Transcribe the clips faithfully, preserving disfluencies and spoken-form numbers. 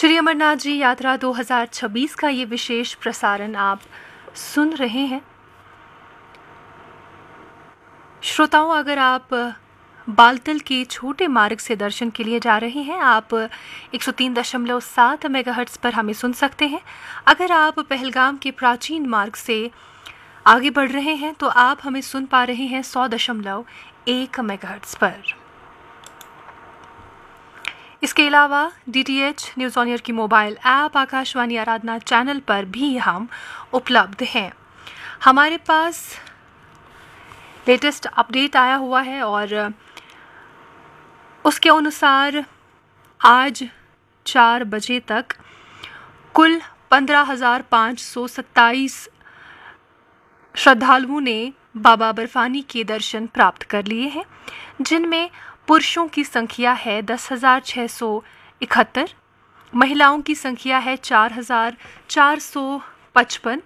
श्री अमरनाथ जी यात्रा दो हज़ार छब्बीस का ये विशेष प्रसारण आप सुन रहे हैं। श्रोताओं, अगर आप बालतल के छोटे मार्ग से दर्शन के लिए जा रहे हैं, आप एक सौ तीन दशमलव सात मेगाहर्ट्ज़ पर हमें सुन सकते हैं। अगर आप पहलगाम के प्राचीन मार्ग से आगे बढ़ रहे हैं तो आप हमें सुन पा रहे हैं सौ दशमलव एक मेगाहर्ट्ज़ पर। इसके अलावा D T H news on air की मोबाइल ऐप, आकाशवाणी आराधना चैनल पर भी हम उपलब्ध हैं। हमारे पास लेटेस्ट अपडेट आया हुआ है और उसके अनुसार आज चार बजे तक कुल पंद्रह हज़ार पाँच सौ सत्ताईस श्रद्धालुओं ने बाबा बर्फानी के दर्शन प्राप्त कर लिए हैं, जिनमें पुरुषों की संख्या है दस हज़ार छः सौ इकहत्तर, महिलाओं की संख्या है चार हज़ार चार सौ पचपन,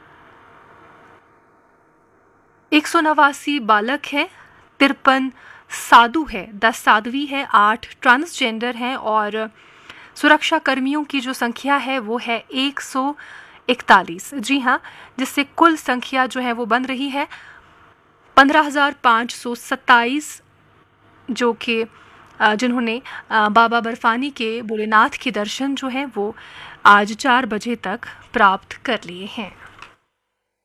एक सौ नवासी बालक हैं, तिरपन साधु है, दस साध्वी है, आठ ट्रांसजेंडर हैं और सुरक्षा कर्मियों की जो संख्या है वो है एक सौ इकतालीस। जी हाँ, जिससे कुल संख्या जो है वो बन रही है पंद्रह हज़ार पाँच सौ सत्ताईस, जो कि जिन्होंने बाबा बर्फानी के भोलेनाथ के दर्शन जो हैं वो आज चार बजे तक प्राप्त कर लिए हैं।